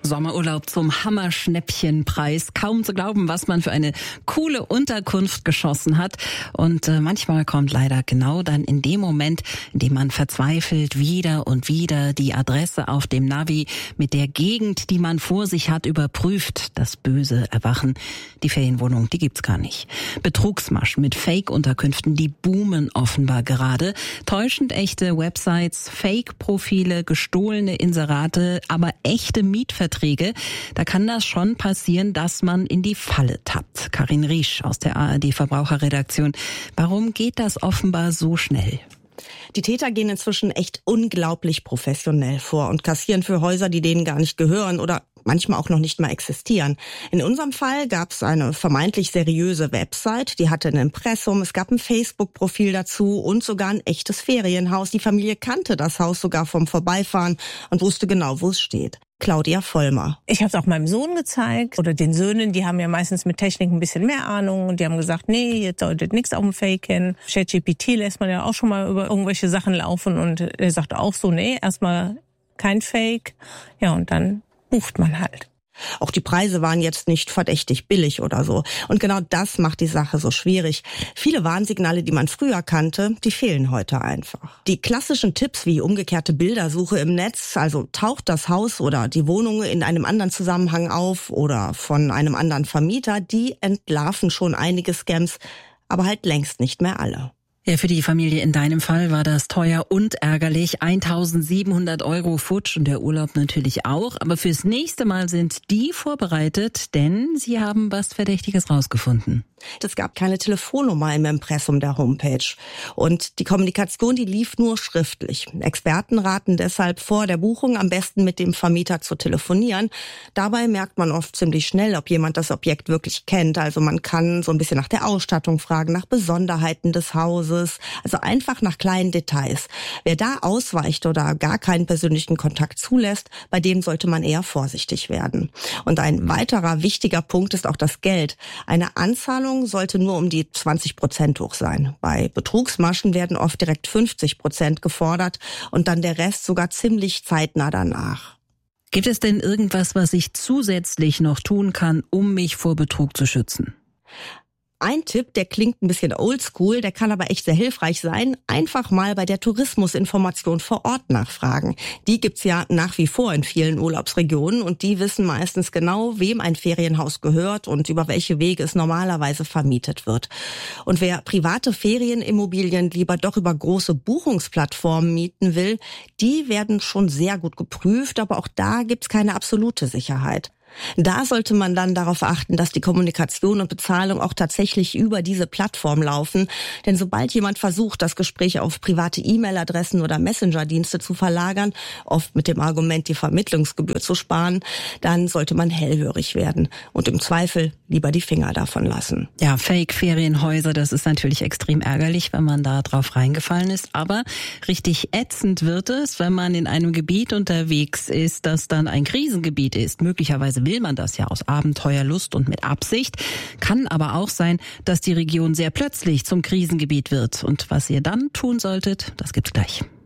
Sommerurlaub zum Hammerschnäppchenpreis. Kaum zu glauben, was man für eine coole Unterkunft geschossen hat. Und manchmal kommt leider genau dann in dem Moment, in dem man verzweifelt wieder und wieder die Adresse auf dem Navi mit der Gegend, die man vor sich hat, überprüft. Das böse Erwachen. Die Ferienwohnung, die gibt's gar nicht. Betrugsmaschen mit Fake-Unterkünften, die boomen offenbar gerade. Täuschend echte Websites, Fake-Profile, gestohlene Inserate, aber echte Mietverträge. Da kann das schon passieren, dass man in die Falle tappt. Karin Riesch aus der ARD-Verbraucherredaktion. Warum geht das offenbar so schnell? Die Täter gehen inzwischen echt unglaublich professionell vor und kassieren für Häuser, die denen gar nicht gehören oder manchmal auch noch nicht mal existieren. In unserem Fall gab es eine vermeintlich seriöse Website, die hatte ein Impressum, es gab ein Facebook-Profil dazu und sogar ein echtes Ferienhaus. Die Familie kannte das Haus sogar vom Vorbeifahren und wusste genau, wo es steht. Claudia Vollmer. Ich habe es auch meinem Sohn gezeigt oder den Söhnen, die haben ja meistens mit Technik ein bisschen mehr Ahnung und die haben gesagt, nee, jetzt solltet nichts auf dem Fake hin. ChatGPT lässt man ja auch schon mal über irgendwelche Sachen laufen und er sagt auch so, nee, erstmal kein Fake. Ja, und dann bucht man halt. Auch die Preise waren jetzt nicht verdächtig billig oder so. Und genau das macht die Sache so schwierig. Viele Warnsignale, die man früher kannte, die fehlen heute einfach. Die klassischen Tipps wie umgekehrte Bildersuche im Netz, also taucht das Haus oder die Wohnung in einem anderen Zusammenhang auf oder von einem anderen Vermieter, die entlarven schon einige Scams, aber halt längst nicht mehr alle. Ja, für die Familie in deinem Fall war das teuer und ärgerlich. 1.700 € futsch und der Urlaub natürlich auch. Aber fürs nächste Mal sind die vorbereitet, denn sie haben was Verdächtiges rausgefunden. Es gab keine Telefonnummer im Impressum der Homepage. Und die Kommunikation, die lief nur schriftlich. Experten raten deshalb vor der Buchung am besten mit dem Vermieter zu telefonieren. Dabei merkt man oft ziemlich schnell, ob jemand das Objekt wirklich kennt. Also man kann so ein bisschen nach der Ausstattung fragen, nach Besonderheiten des Hauses, also einfach nach kleinen Details. Wer da ausweicht oder gar keinen persönlichen Kontakt zulässt, bei dem sollte man eher vorsichtig werden. Und ein weiterer wichtiger Punkt ist auch das Geld. Eine Anzahlung sollte nur um die 20% hoch sein. Bei Betrugsmaschen werden oft direkt 50% gefordert und dann der Rest sogar ziemlich zeitnah danach. Gibt es denn irgendwas, was ich zusätzlich noch tun kann, um mich vor Betrug zu schützen? Ein Tipp, der klingt ein bisschen oldschool, der kann aber echt sehr hilfreich sein. Einfach mal bei der Tourismusinformation vor Ort nachfragen. Die gibt's ja nach wie vor in vielen Urlaubsregionen und die wissen meistens genau, wem ein Ferienhaus gehört und über welche Wege es normalerweise vermietet wird. Und wer private Ferienimmobilien lieber doch über große Buchungsplattformen mieten will, die werden schon sehr gut geprüft, aber auch da gibt's keine absolute Sicherheit. Da sollte man dann darauf achten, dass die Kommunikation und Bezahlung auch tatsächlich über diese Plattform laufen. Denn sobald jemand versucht, das Gespräch auf private E-Mail-Adressen oder Messenger-Dienste zu verlagern, oft mit dem Argument, die Vermittlungsgebühr zu sparen, dann sollte man hellhörig werden und im Zweifel lieber die Finger davon lassen. Ja, Fake-Ferienhäuser, das ist natürlich extrem ärgerlich, wenn man da drauf reingefallen ist. Aber richtig ätzend wird es, wenn man in einem Gebiet unterwegs ist, das dann ein Krisengebiet ist. Möglicherweise will man das ja aus Abenteuerlust und mit Absicht. Kann aber auch sein, dass die Region sehr plötzlich zum Krisengebiet wird. Und was ihr dann tun solltet, das gibt's gleich.